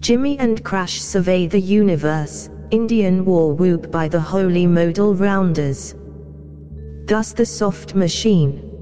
Jimmy and Crash survey the universe, Indian war whoop by the holy modal rounders. Thus the soft machine,